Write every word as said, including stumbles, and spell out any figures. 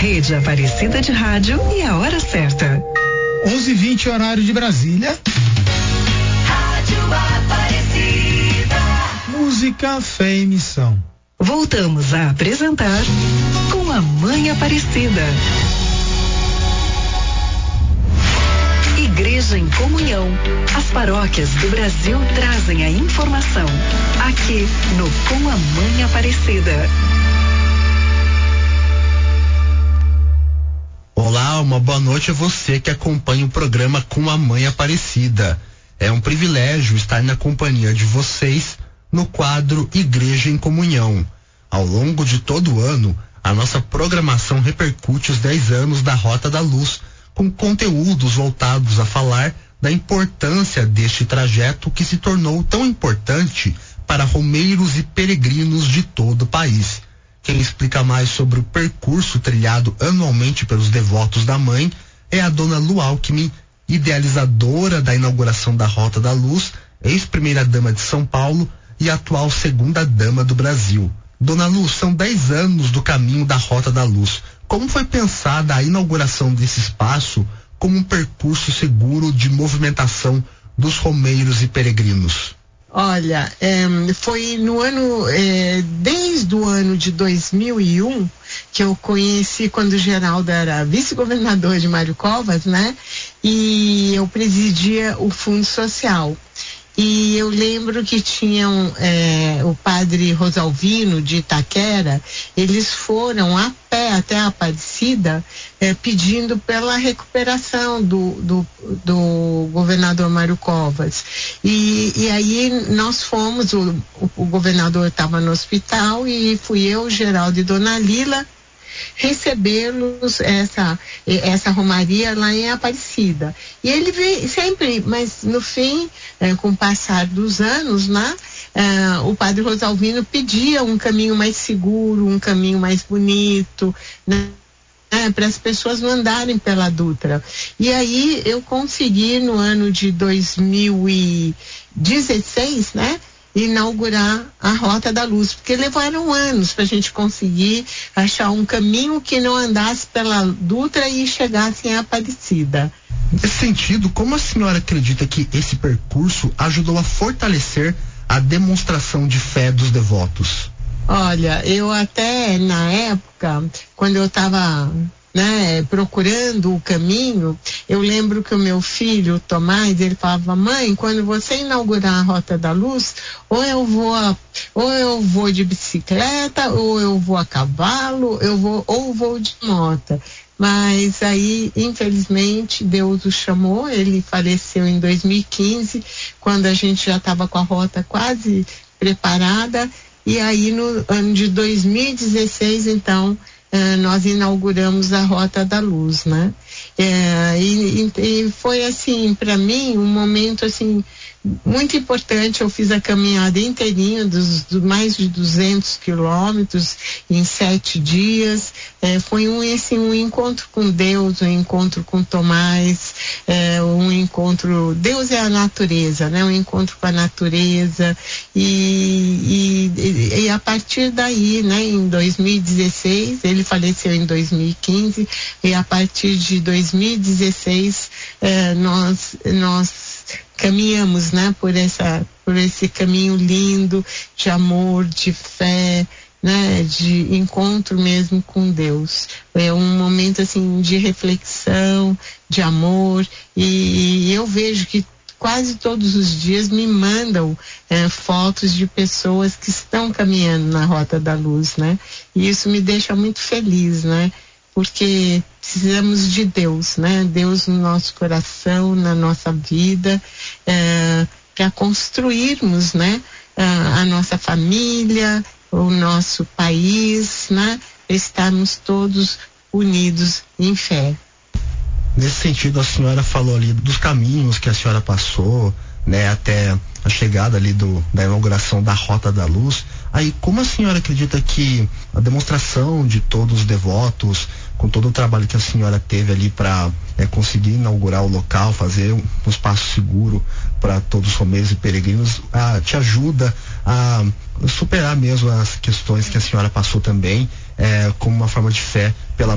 Rede Aparecida de Rádio e a hora certa. onze e vinte, horário de Brasília. Rádio Aparecida. Música, fé e missão. Voltamos a apresentar Com a Mãe Aparecida. Igreja em Comunhão. As paróquias do Brasil trazem a informação. Aqui no Com a Mãe Aparecida. Olá, uma boa noite a você que acompanha o programa Com a Mãe Aparecida. É um privilégio estar na companhia de vocês no quadro Igreja em Comunhão. Ao longo de todo o ano, a nossa programação repercute os dez anos da Rota da Luz, com conteúdos voltados a falar da importância deste trajeto que se tornou tão importante para romeiros e peregrinos de todo o país. Quem explica mais sobre o percurso trilhado anualmente pelos devotos da Mãe é a dona Lu Alckmin, idealizadora da inauguração da Rota da Luz, ex-primeira-dama de São Paulo e atual segunda-dama do Brasil. Dona Lu, são dez anos do caminho da Rota da Luz. Como foi pensada a inauguração desse espaço como um percurso seguro de movimentação dos romeiros e peregrinos? Olha, é, foi no ano, é, desde o ano de dois mil e um, que eu conheci quando o Geraldo era vice-governador de Mário Covas, né? E eu presidia o Fundo Social. E eu lembro que tinham é, o padre Rosalvino de Itaquera, eles foram a pé até a Aparecida é, pedindo pela recuperação do, do, do governador Mário Covas. E, e aí nós fomos, o, o, o governador estava no hospital e fui eu, Geraldo e Dona Lila, recebê-los essa essa romaria lá em Aparecida. E ele veio sempre, mas no fim, eh, com o passar dos anos, né, eh, o padre Rosalvino pedia um caminho mais seguro, um caminho mais bonito, né, né, para as pessoas não andarem pela Dutra. E aí eu consegui no ano de dois mil e dezesseis, né, inaugurar a Rota da Luz, porque levaram anos para a gente conseguir achar um caminho que não andasse pela Dutra e chegasse em Aparecida. Nesse sentido, como a senhora acredita que esse percurso ajudou a fortalecer a demonstração de fé dos devotos? Olha, eu até na época, quando eu estava né, procurando o caminho, eu lembro que o meu filho, Tomás, ele falava: mãe, quando você inaugurar a Rota da Luz, ou eu vou a, ou eu vou de bicicleta, ou eu vou a cavalo, eu vou, ou vou de moto. Mas aí, infelizmente, Deus o chamou, ele faleceu em dois mil e quinze, quando a gente já estava com a rota quase preparada, e aí no ano de dois mil e dezesseis, então, Uh, nós inauguramos a Rota da Luz, né? Uh, e, e foi assim, para mim, um momento assim muito importante. Eu fiz a caminhada inteirinha dos, dos mais de duzentos quilômetros em sete dias. Uh, foi um assim um encontro com Deus, um encontro com Tomás, uh, um encontro. Deus é a natureza, né? Um encontro com a natureza e, e, e a partir daí, né? Em dois mil e dezesseis ele faleceu em dois mil e quinze e a partir de dois mil e dezesseis eh, nós nós caminhamos, né, por essa por esse caminho lindo de amor, de fé, né, de encontro mesmo com Deus. É um momento assim de reflexão, de amor, e, e eu vejo que quase todos os dias me mandam é, fotos de pessoas que estão caminhando na Rota da Luz, né? E isso me deixa muito feliz, né? Porque precisamos de Deus, né? Deus no nosso coração, na nossa vida, é, para construirmos, né? A, a nossa família, o nosso país, né? Estarmos todos unidos em fé. Nesse sentido, a senhora falou ali dos caminhos que a senhora passou, né, até a chegada ali do, da inauguração da Rota da Luz. Aí, como a senhora acredita que a demonstração de todos os devotos, com todo o trabalho que a senhora teve ali para é, conseguir inaugurar o local, fazer um, um espaço seguro para todos os romeiros e peregrinos, a, te ajuda a superar mesmo as questões que a senhora passou também, é, como uma forma de fé pela